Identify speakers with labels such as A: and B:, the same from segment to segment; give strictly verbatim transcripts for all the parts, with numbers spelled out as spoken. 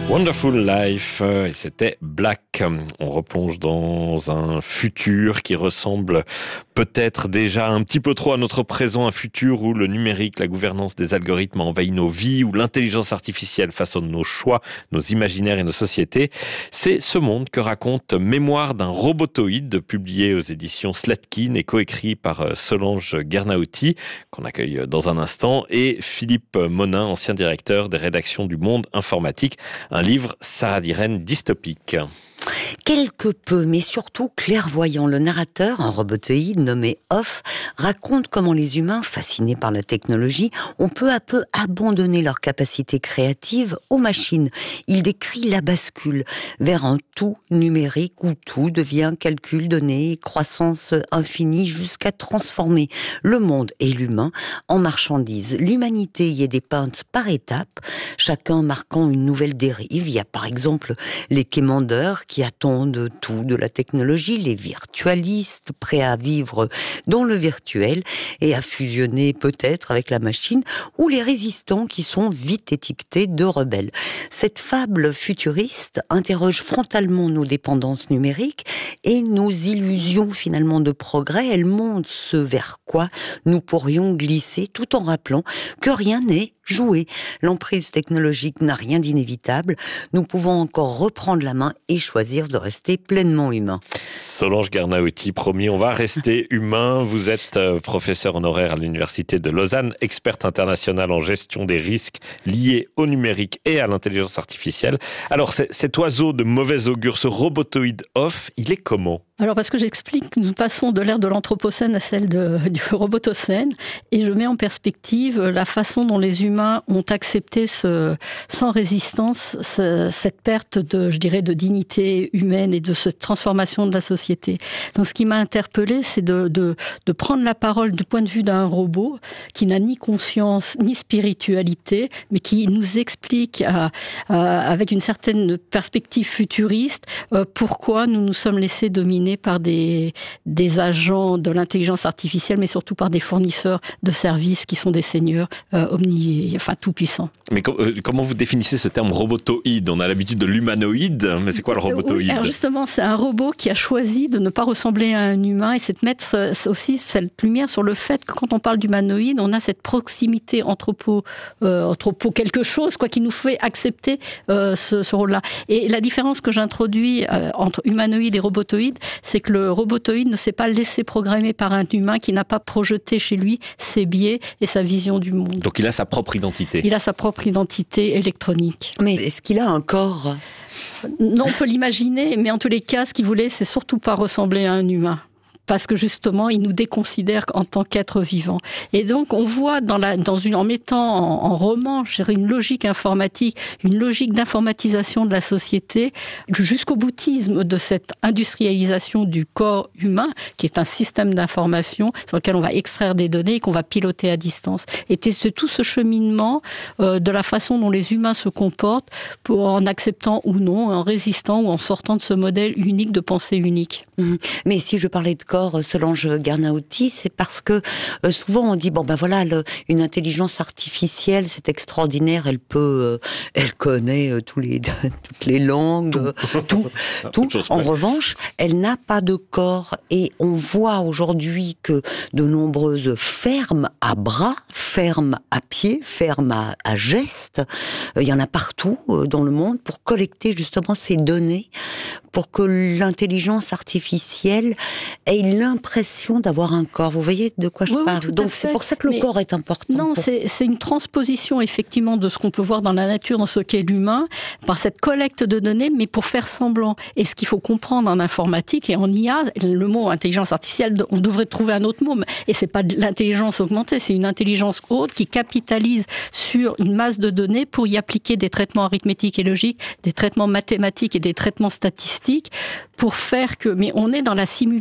A: Wonderful Life, et c'était Black. On replonge dans un futur qui ressemble peut-être déjà un petit peu trop à notre présent, un futur où le numérique, la gouvernance des algorithmes a envahi nos vies, où l'intelligence artificielle façonne nos choix, nos imaginaires et nos sociétés. C'est ce monde que raconte Mémoire d'un robotoïde, publié aux éditions Slatkin et coécrit par Solange Guernauty, qu'on accueille dans un instant, et Philippe Monin, ancien directeur des rédactions du Monde Informatique. Un livre saradirienne dystopique.
B: Quelque peu, mais surtout clairvoyant, le narrateur, un robotoïde nommé Off, raconte comment les humains, fascinés par la technologie, ont peu à peu abandonné leur capacité créative aux machines. Il décrit la bascule vers un tout numérique où tout devient calcul, données, croissance infinie jusqu'à transformer le monde et l'humain en marchandises. L'humanité y est dépeinte par étapes, chacun marquant une nouvelle dérive. Il y a par exemple les quémandeurs qui attendent tout de la technologie, les virtualistes prêts à vivre dans le virtuel et à fusionner peut-être avec la machine, ou les résistants qui sont vite étiquetés de rebelles. Cette fable futuriste interroge frontalement nos dépendances numériques et nos illusions finalement de progrès. Elle montre ce vers quoi nous pourrions glisser tout en rappelant que rien n'est joué. L'emprise technologique n'a rien d'inévitable. Nous pouvons encore reprendre la main et choisir de rester pleinement humain.
A: Solange Guernauty, promis, on va rester humain. Vous êtes professeur honoraire à l'Université de Lausanne, experte internationale en gestion des risques liés au numérique et à l'intelligence artificielle. Alors, cet oiseau de mauvais augure, ce robotoïde Off, il est comment ?
C: Alors parce que j'explique, nous passons de l'ère de l'anthropocène à celle de, du robotocène, et je mets en perspective la façon dont les humains ont accepté ce, sans résistance ce, cette perte de, je dirais, de dignité humaine et de cette transformation de la société. Donc ce qui m'a interpellée, c'est de, de, de prendre la parole du point de vue d'un robot qui n'a ni conscience ni spiritualité, mais qui nous explique à, à, avec une certaine perspective futuriste euh, pourquoi nous nous sommes laissés dominer par des, des agents de l'intelligence artificielle, mais surtout par des fournisseurs de services qui sont des seigneurs euh, omni, enfin tout puissants.
A: Mais com- euh, comment vous définissez ce terme robotoïde ? On a l'habitude de l'humanoïde, mais c'est quoi le robotoïde ?
C: Oui, alors justement, c'est un robot qui a choisi de ne pas ressembler à un humain, et c'est de mettre euh, aussi cette lumière sur le fait que quand on parle d'humanoïde, on a cette proximité anthropo, euh, anthropo quelque chose, quoi, qui nous fait accepter euh, ce, ce rôle-là. Et la différence que j'introduis euh, entre humanoïde et robotoïde, c'est que le robotoïde ne s'est pas laissé programmer par un humain qui n'a pas projeté chez lui ses biais et sa vision du monde.
A: Donc il a sa propre identité.
C: Il a sa propre identité électronique.
B: Mais est-ce qu'il a un corps ?
C: Non, on peut l'imaginer, mais en tous les cas, ce qu'il voulait, c'est surtout pas ressembler à un humain. Parce que justement, il nous déconsidère en tant qu'être vivant. Et donc, on voit dans la, dans une, en mettant en, en roman, je dirais, une logique informatique, une logique d'informatisation de la société, jusqu'au boutisme de cette industrialisation du corps humain, qui est un système d'information sur lequel on va extraire des données et qu'on va piloter à distance. Et c'est tout ce cheminement euh, de la façon dont les humains se comportent, pour, en acceptant ou non, en résistant ou en sortant de ce modèle unique de pensée unique.
B: Mmh. Mais si je parlais de corps, Solange Guernauty, c'est parce que euh, souvent on dit bon ben voilà, le, une intelligence artificielle, c'est extraordinaire, elle peut, euh, elle connaît euh, tous les toutes les langues, tout, euh, tout. tout. En revanche, elle n'a pas de corps, et on voit aujourd'hui que de nombreuses fermes à bras, fermes à pied, fermes à, à gestes, il euh, y en a partout euh, dans le monde pour collecter justement ces données, pour que l'intelligence artificielle ait l'impression d'avoir un corps. Vous voyez de quoi je
C: oui,
B: parle ?
C: oui,
B: Donc c'est pour ça que le
C: Mais
B: corps est important.
C: Non,
B: pour...
C: c'est, c'est une transposition effectivement de ce qu'on peut voir dans la nature, dans ce qu'est l'humain, par cette collecte de données, mais pour faire semblant. Et ce qu'il faut comprendre en informatique et en I A, le mot intelligence artificielle, on devrait trouver un autre mot, et c'est pas de l'intelligence augmentée, c'est une intelligence haute qui capitalise sur une masse de données pour y appliquer des traitements arithmétiques et logiques, des traitements mathématiques et des traitements statistiques, pour faire que, mais on est dans la simulation,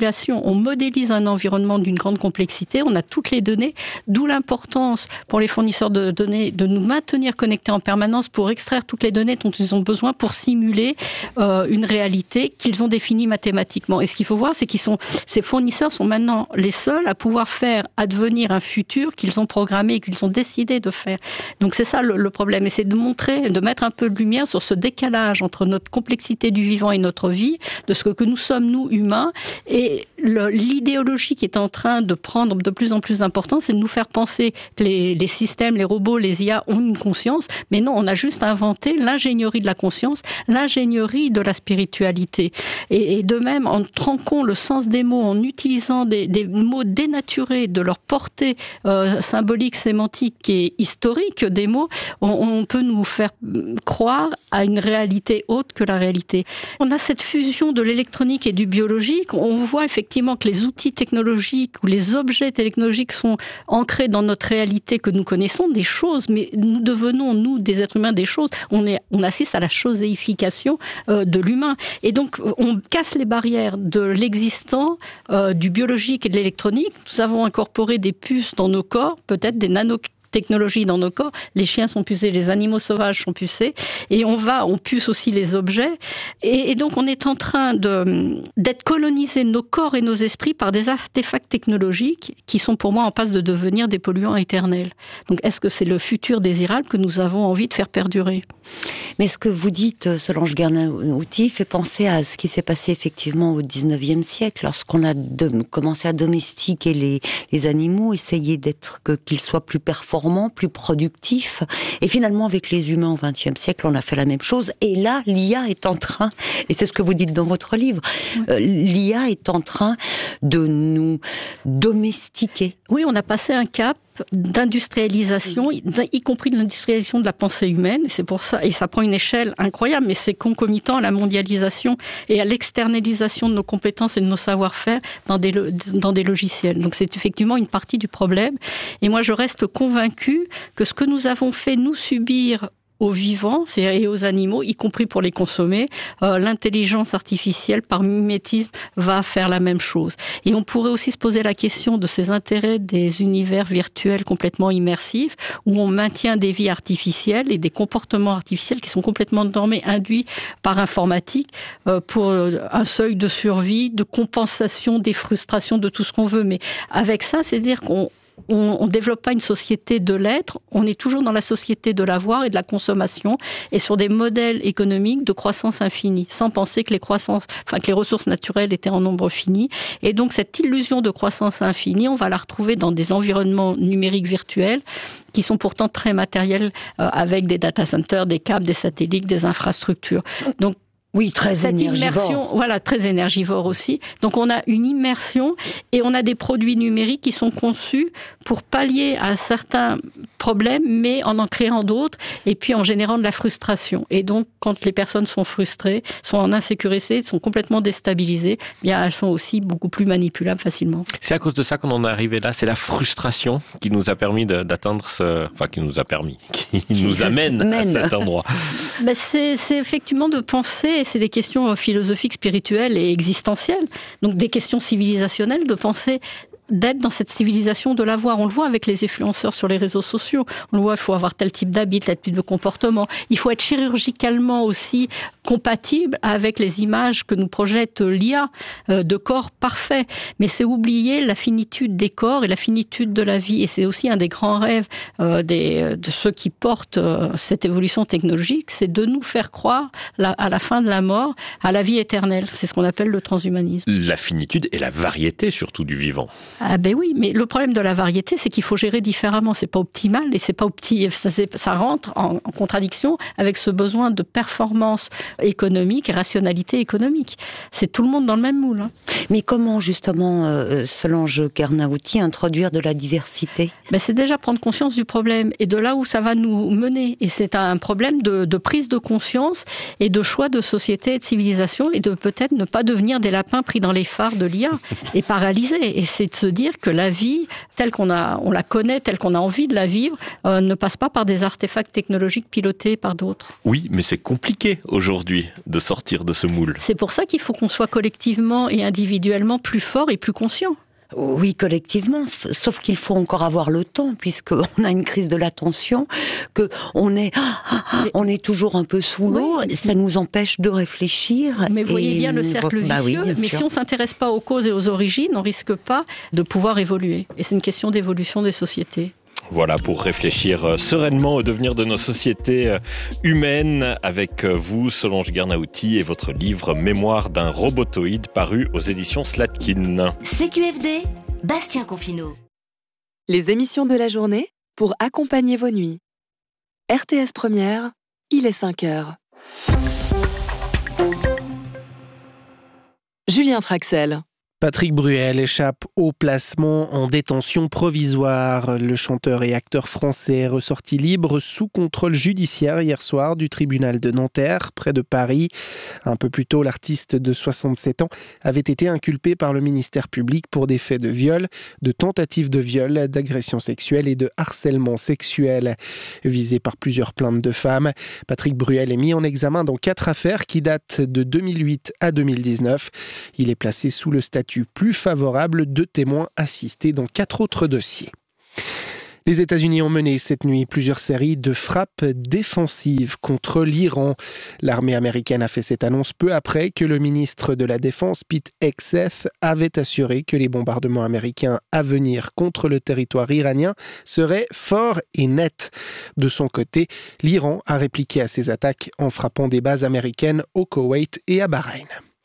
C: on modélise un environnement d'une grande complexité, on a toutes les données, d'où l'importance pour les fournisseurs de données de nous maintenir connectés en permanence pour extraire toutes les données dont ils ont besoin pour simuler euh, une réalité qu'ils ont définie mathématiquement. Et ce qu'il faut voir, c'est qu'ils sont, ces fournisseurs sont maintenant les seuls à pouvoir faire advenir un futur qu'ils ont programmé, qu'ils ont décidé de faire. Donc c'est ça le, le problème, et c'est de montrer, de mettre un peu de lumière sur ce décalage entre notre complexité du vivant et notre vie, de ce que, que nous sommes, nous, humains, et le, l'idéologie qui est en train de prendre de plus en plus d'importance, c'est de nous faire penser que les, les systèmes, les robots, les I A ont une conscience, mais non, on a juste inventé l'ingénierie de la conscience, l'ingénierie de la spiritualité. Et, et de même, en tronquant le sens des mots, en utilisant des, des mots dénaturés de leur portée euh, symbolique, sémantique et historique des mots, on, on peut nous faire croire à une réalité autre que la réalité. On a cette fusion de l'électronique et du biologique. On voit effectivement que les outils technologiques ou les objets technologiques sont ancrés dans notre réalité que nous connaissons, des choses, mais nous devenons, nous, des êtres humains, des choses. On, est, on assiste à la choséification euh, de l'humain. Et donc, on casse les barrières de l'existant, euh, du biologique et de l'électronique. Nous avons incorporé des puces dans nos corps, peut-être des nanotechnologies dans nos corps. Les chiens sont pucés, les animaux sauvages sont pucés, et on va, on puce aussi les objets. Et, et donc, on est en train de, d'être colonisés, nos corps et nos esprits, par des artefacts technologiques qui sont pour moi en passe de devenir des polluants éternels. Donc, est-ce que c'est le futur désirable que nous avons envie de faire perdurer ?
B: Mais ce que vous dites, Solange Guernauty, fait penser à ce qui s'est passé effectivement au dix-neuvième siècle, lorsqu'on a de, commencé à domestiquer les, les animaux, essayer d'être que, qu'ils soient plus performants, plus productifs. Et finalement, avec les humains au vingtième siècle, on a fait la même chose. Et là, l'I A est en train, et c'est ce que vous dites dans votre livre, oui. euh, l'I A est en train de nous domestiquer.
C: Oui, on a passé un cap d'industrialisation, y compris de l'industrialisation de la pensée humaine. C'est pour ça, et ça prend une échelle incroyable, mais c'est concomitant à la mondialisation et à l'externalisation de nos compétences et de nos savoir-faire dans des, dans des logiciels. Donc c'est effectivement une partie du problème. Et moi, je reste convaincue que ce que nous avons fait nous subir aux vivants et aux animaux, y compris pour les consommer, euh, l'intelligence artificielle, par mimétisme, va faire la même chose. Et on pourrait aussi se poser la question de ces intérêts des univers virtuels complètement immersifs, où on maintient des vies artificielles et des comportements artificiels qui sont complètement normés, induits par informatique, euh, pour un seuil de survie, de compensation des frustrations, de tout ce qu'on veut. Mais avec ça, c'est-à-dire qu'on on ne développe pas une société de l'être, on est toujours dans la société de l'avoir et de la consommation, et sur des modèles économiques de croissance infinie, sans penser que les croissances, enfin que les ressources naturelles étaient en nombre fini. Et donc cette illusion de croissance infinie, on va la retrouver dans des environnements numériques virtuels qui sont pourtant très matériels, euh, avec des data centers, des câbles, des satellites, des infrastructures. Donc
B: oui, très
C: cette
B: énergivore.
C: Immersion, voilà, très énergivore aussi. Donc on a une immersion et on a des produits numériques qui sont conçus pour pallier à certains problèmes, mais en en créant d'autres, et puis en générant de la frustration. Et donc, quand les personnes sont frustrées, sont en insécurité, sont complètement déstabilisées, eh bien elles sont aussi beaucoup plus manipulables facilement.
A: C'est à cause de ça qu'on en est arrivé là. C'est la frustration qui nous a permis de, d'atteindre ce, enfin qui nous a permis, qui nous amène à cet endroit.
C: Ben c'est, c'est effectivement de penser. Et c'est des questions philosophiques, spirituelles et existentielles. Donc des questions civilisationnelles, de penser d'être dans cette civilisation de l'avoir. On le voit avec les influenceurs sur les réseaux sociaux. On le voit, il faut avoir tel type d'habit, tel type de comportement. Il faut être chirurgicalement aussi compatible avec les images que nous projette l'I A, euh, de corps parfaits. Mais c'est oublier la finitude des corps et la finitude de la vie. Et c'est aussi un des grands rêves euh, des, de ceux qui portent euh, cette évolution technologique, c'est de nous faire croire la, à la fin de la mort, à la vie éternelle. C'est ce qu'on appelle le transhumanisme.
A: La finitude et la variété surtout du vivant.
C: Ah ben oui, mais le problème de la variété, c'est qu'il faut gérer différemment. C'est pas optimal et c'est pas opti... ça, c'est... ça rentre en... en contradiction avec ce besoin de performance économique et rationalité économique. C'est tout le monde dans le même moule. Hein.
B: Mais comment justement, euh, Solange Guernauty, introduire de la diversité ?
C: Ben c'est déjà prendre conscience du problème et de là où ça va nous mener. Et c'est un problème de, de prise de conscience et de choix de société et de civilisation et de peut-être ne pas devenir des lapins pris dans les phares de l'I A et paralysés. Et c'est de se dire que la vie, telle qu'on a, on la connaît, telle qu'on a envie de la vivre, euh, ne passe pas par des artefacts technologiques pilotés par d'autres.
A: Oui, mais c'est compliqué aujourd'hui. aujourd'hui de sortir de ce moule.
C: C'est pour ça qu'il faut qu'on soit collectivement et individuellement plus fort et plus conscient.
B: Oui, collectivement, sauf qu'il faut encore avoir le temps, puisqu'on a une crise de l'attention, qu'on est, on est toujours un peu sous l'eau, oui. Ça nous empêche de réfléchir.
C: Mais vous voyez bien le cercle
B: bah
C: vicieux,
B: oui,
C: mais
B: sûr.
C: Si on ne s'intéresse pas aux causes et aux origines, on ne risque pas de pouvoir évoluer. Et c'est une question d'évolution des sociétés.
A: Voilà, pour réfléchir sereinement au devenir de nos sociétés humaines avec vous, Solange Guernahouty, et votre livre « Mémoire d'un robotoïde » paru aux éditions Slatkin.
D: C Q F D, Bastien Confineau.
E: Les émissions de la journée pour accompagner vos nuits. R T S Première, il est cinq heures. Julien Traxel.
F: Patrick Bruel échappe au placement en détention provisoire. Le chanteur et acteur français est ressorti libre sous contrôle judiciaire hier soir du tribunal de Nanterre, près de Paris. Un peu plus tôt, l'artiste de soixante-sept ans avait été inculpé par le ministère public pour des faits de viol, de tentative de viol, d'agression sexuelle et de harcèlement sexuel. Visé par plusieurs plaintes de femmes, Patrick Bruel est mis en examen dans quatre affaires qui datent de deux mille huit à deux mille dix-neuf. Il est placé sous le statut plus favorable de témoins assistés dans quatre autres dossiers. Les États-Unis ont mené cette nuit plusieurs séries de frappes défensives contre l'Iran. L'armée américaine a fait cette annonce peu après que le ministre de la Défense, Pete Hegseth, avait assuré que les bombardements américains à venir contre le territoire iranien seraient forts et nets. De son côté, l'Iran a répliqué à ces attaques en frappant des bases américaines au Koweït et à Bahreïn.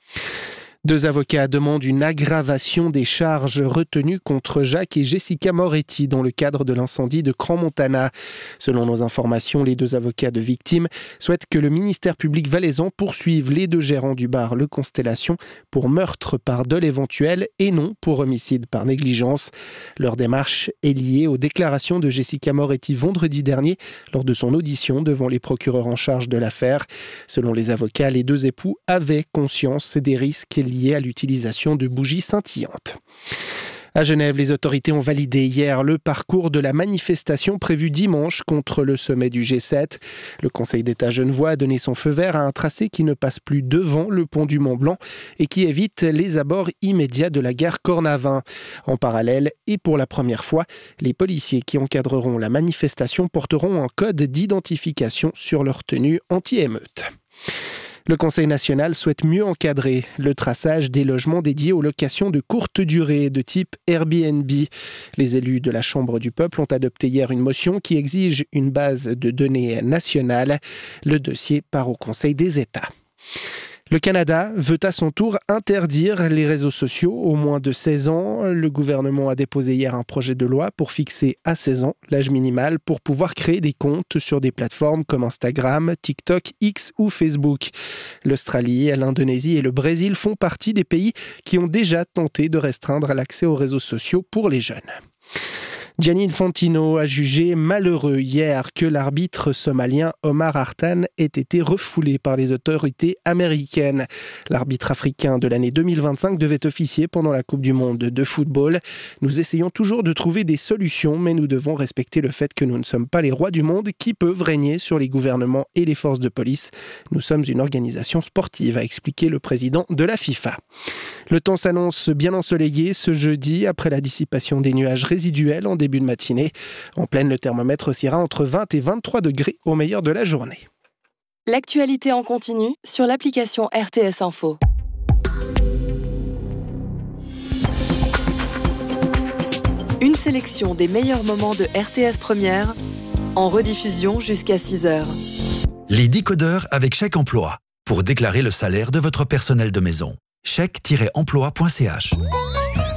F: Deux avocats demandent une aggravation des charges retenues contre Jacques et Jessica Moretti dans le cadre de l'incendie de Crans-Montana. Selon nos informations, les deux avocats de victimes souhaitent que le ministère public valaisan poursuive les deux gérants du bar Le Constellation pour meurtre par dol éventuel et non pour homicide par négligence. Leur démarche est liée aux déclarations de Jessica Moretti vendredi dernier lors de son audition devant les procureurs en charge de l'affaire. Selon les avocats, les deux époux avaient conscience des risques liés liées à l'utilisation de bougies scintillantes. À Genève, les autorités ont validé hier le parcours de la manifestation prévue dimanche contre le sommet du G sept. Le Conseil d'État genevois a donné son feu vert à un tracé qui ne passe plus devant le pont du Mont-Blanc et qui évite les abords immédiats de la gare Cornavin. En parallèle, et pour la première fois, les policiers qui encadreront la manifestation porteront un code d'identification sur leur tenue anti-émeute. Le Conseil national souhaite mieux encadrer le traçage des logements dédiés aux locations de courte durée de type Airbnb. Les élus de la Chambre du peuple ont adopté hier une motion qui exige une base de données nationale. Le dossier part au Conseil des États. Le Canada veut à son tour interdire les réseaux sociaux aux moins de seize ans. Le gouvernement a déposé hier un projet de loi pour fixer à seize ans l'âge minimal pour pouvoir créer des comptes sur des plateformes comme Instagram, TikTok, X ou Facebook. L'Australie, l'Indonésie et le Brésil font partie des pays qui ont déjà tenté de restreindre l'accès aux réseaux sociaux pour les jeunes. Gianni Infantino a jugé malheureux hier que l'arbitre somalien Omar Hartan ait été refoulé par les autorités américaines. L'arbitre africain de l'année deux mille vingt-cinq devait officier pendant la Coupe du Monde de football. Nous essayons toujours de trouver des solutions, mais nous devons respecter le fait que nous ne sommes pas les rois du monde qui peuvent régner sur les gouvernements et les forces de police. Nous sommes une organisation sportive, a expliqué le président de la FIFA. Le temps s'annonce bien ensoleillé ce jeudi après la dissipation des nuages résiduels en début de matinée. En pleine, le thermomètre oscillera entre vingt et vingt-trois degrés au meilleur de la journée.
E: L'actualité en continu sur l'application R T S Info. Une sélection des meilleurs moments de R T S Première en rediffusion jusqu'à six heures.
G: Les décodeurs avec Chèque Emploi pour déclarer le salaire de votre personnel de maison. chèque tiret emploi point c h.